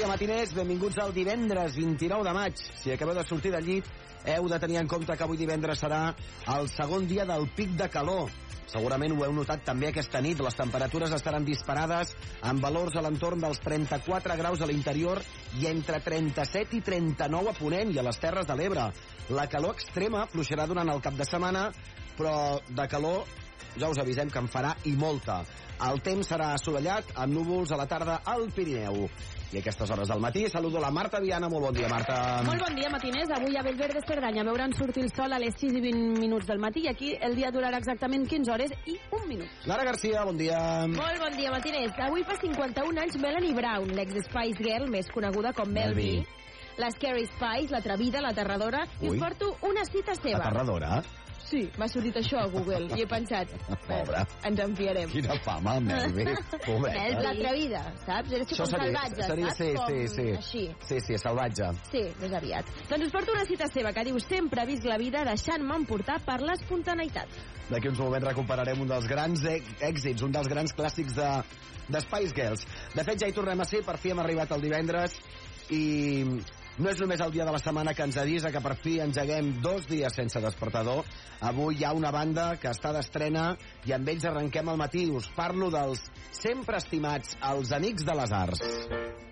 matiners, benvinguts al divendres 29 de maig. Si acabeu de sortir del llit, heu de tenir en compte que avui divendres serà el segon dia del pic de calor. Segurament ho heu notat també aquesta nit. Les temperatures estaran disparades amb valors a l'entorn dels 34 graus a l'interior i entre 37 i 39 a Ponent i a les Terres de l'Ebre. La calor extrema fluixarà durant el cap de setmana, però de calor ja us avisem que en farà i molta. El temps serà assolellat, amb núvols a la tarda al Pirineu. I a aquestes hores del matí saludo la Marta Viana. Molt bon dia, Marta. Molt bon dia, matiners. Avui a Bellver de Cerdanya veuran sortir el sol a les 6 i 20 minuts del matí i aquí el dia durarà exactament 15 hores i 1 minut. Lara Garcia, bon dia. Molt bon dia, matiners. Avui fa 51 anys Melanie Brown, l'ex-Spice Girl, més coneguda com Mel B. La Scary Spice, l'atrevida, l'aterradora, i us porto una cita seva. Aterradora? Sí, m'ha sortit això a Google i he pensat, Pobra. ens en fiarem. Quina fama, Mel B. Pobreta. L'atrevida, saps? Eres com salvatge, saps? Sí. Així. Sí, salvatge. Sí, més aviat. Doncs us porto una cita seva que diu: sempre he vist la vida deixant-me emportar per l'espontaneïtat. D'aquí uns moments recuperarem un dels grans èxits, un dels grans clàssics de Spice Girls. De fet, ja hi tornem a ser, per fi hem arribat el divendres i no és només el dia de la setmana que ens avisa que per fi engeguem 2 dies sense despertador. Avui hi ha una banda que està d'estrena i amb ells arrenquem el matí. Us parlo dels sempre estimats, els Amics de les Arts.